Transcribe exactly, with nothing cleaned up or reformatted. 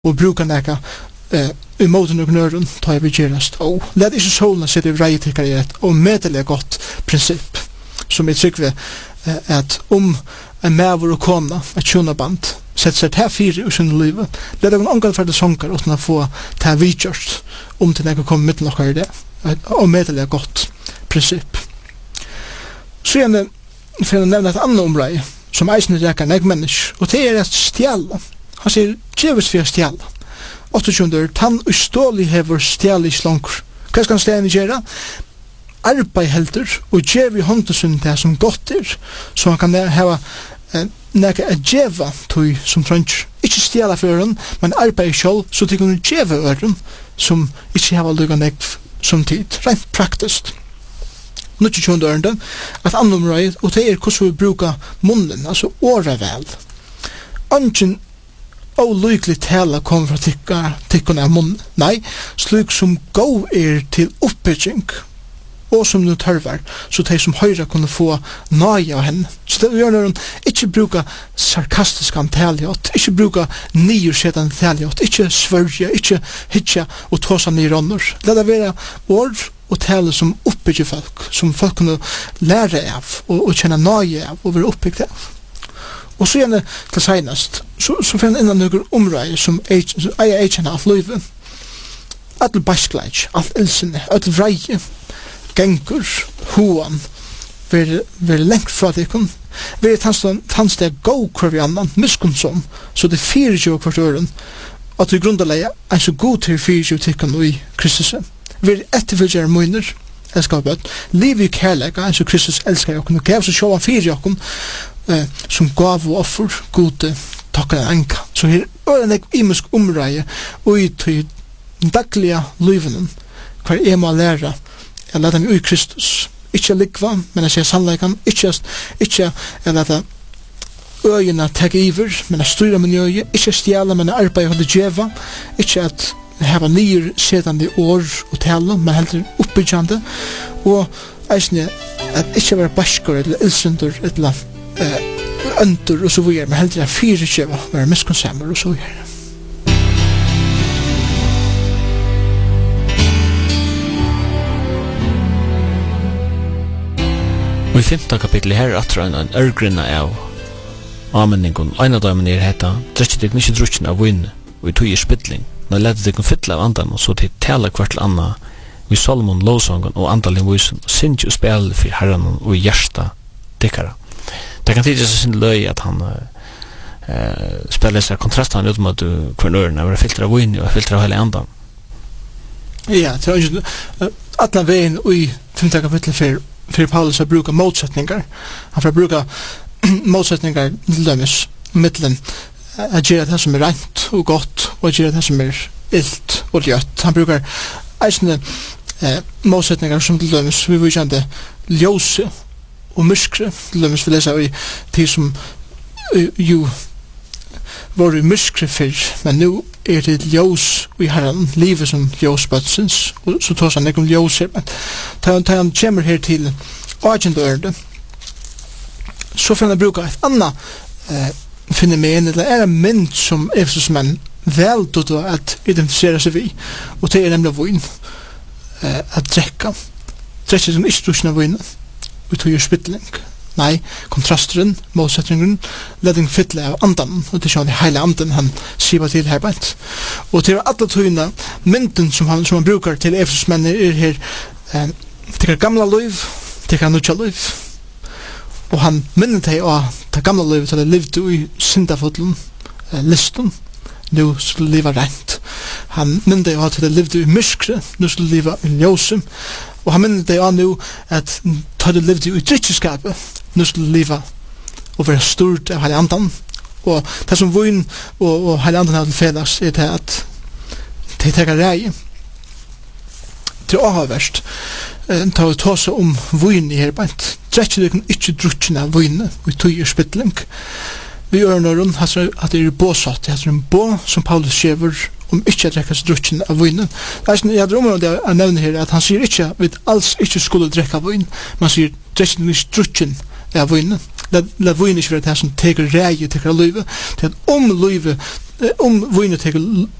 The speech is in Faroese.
og bruka nekka eh, i måten og gnøren tar jeg begjærast. Og let ikke solen sitte i vrei tikkar i et og medelig godt prinsipp, som jeg trykker eh, at om en mæver og kona, et kjønaband, sett seg til fire i sin livet, let jeg omgang for det sanger uten å få til vidgjørst om til nekka kommer mitt nokkar i det, og medelig godt prinsipp. Så gjerne for å nevne et annet område som eisen rekker nek mennesk, og det er et stjæla. Han sier, djevis for stjæla. åttiotjunder, tann ustålig hever stjæla i slankur. Hva skal han stjæla gjøre? Arbeid heldur, og djev i håndesund det som godt er, så han kan heva eh, nekka et djeva tøy som trønner. Ikke stjæla for øren, men arbeid sjål, så de kunne djeva øren, som ikke heva lukka nekv som tid. Rent praktisk. Nuttje tjunda ørende, at annomrøy, og det er hvordan vi bruker munnen, altså året vel. Angen og lykelig tala kommer fra tikka, tikkene av munnen. Nei, slik som gå er til oppbygging, og som nu tørver, så de som høyre kunne få nøye av henne. Så det gjør når hun ikke bruker sarkastisk antaljot, ikke bruker nyursetan antaljot, ikke svørje, ikke hitja og tåsa nye rånner. Det er være år og tale som oppbygger folk, som folk kunne lære av, og, og kjenne nøye av, og være oppbyggt av. Og så gjerne til senest, så, så finner innan noen områder som eier eikjene av livet. Alt baskleik, alt ilsene, alt vreie, gengur, hoan, være lengt fra dikken, være tannsteg gå hver vi annan, miskunnsom, så det fyrer jo hvert øren, at du grunderleie er så god til fyrer jo tikkene i Kristus. Være etterfølger munner, elskar vi bøtt, liv i kærlega, en så Kristus elskar jokken, og gav så sjåan fyrer jokken, eh, som gav og offer, gode, takkar en enka. Så her øren ek imisk omreie, og i tøy daglige livenen, hver jeg må lære, jeg leta meg ui Kristus. Ikke likva, men jeg sier sannleikan, ikke, ikke jeg leta øyene teg iver, men jeg styrer min øye, ikke stjæla, men jeg arbeider holde djeva, ikke at jeg har nye sedande år og tale, men heller oppbyggjande, og eisne at ikke være baskor, eller ilsunder, eller uh, øndur, og så videre, men heller fire djeva, være miskonsammer, og så videre. Og i femte kapittel her er atran en ørgrinna av amenningen, ein av dem er heta, drekket deg ikke drukken av vinn, og i tog i spytling, når ledet deg fytle av andan, og så til tala kvart til anna, vi Solomon lovsongen og andalinn vysen, og sinj og spil for herran og hjersta dikkara. Det kan tidligere sin løy at han uh, spiller seg kontrastan ut mot hver nøren, er filter av vinn og filter av hele andan. Ja, det er ikke uh, atlan veien i femte kapittel for för Paulus att bruka motsättningar. Han får bruka motsättningar till dömes mittlen att göra det som är rent och gott och att göra det som är illt och gött. Han brukar eisne eh, motsättningar som till dömes vi vill känna ljus och myskre. Till dömes vi läser i tid som uh, ju var i myskre för, men nu är det ljus i herran, livet som ljusbötsens, och så tar han om ljus här, men tar han kommer här till agenda örde, så får han bruka ett annat eh, fenomen, eller är en mynd som Efesosmän väl då att identifiera sig vid, och det är nämligen vin, eh, att dräcka, dräcka som inte druschen av vin, och tog ju spytling. Nei, kontrasteren, målsättningen, ledning fytle av andan, og det er sånn i hele andan han sier til her bænt. Og til alle tøyene, mynden som han, som han brukar til Efesosmenn er her, eh, til gamla liv, til nutja liv. Og han minnet deg av det gamla liv til det livde i syndafotlen, eh, listen, nu skulle liva rent. Han minnet deg av til det livde i myskre, nu skulle liva i ljøsum. Og han minnet deg av nu at ta det livde i drittskapet, nu skulle liva og være stort av hele andan. Og det som vun og, og hele andan har til fredags er det at det teker rei. Det er også verst. Ta vi ta seg om vun i her bænt. Drekkje det kan ikke drukken av vun og tog i spytling. Vi gjør noen at det er båsatt. Det er en bå som Paulus skjever om ikke at drekka drukken av vinen. Jeg hadde området det jeg nevner her, at han sier ikke at vi alls ikke skulle drekka vin, men han sier drekken ikke drukken av vinen. let let vine ikke være det som teker reie teker livet, til at om livet om vine teker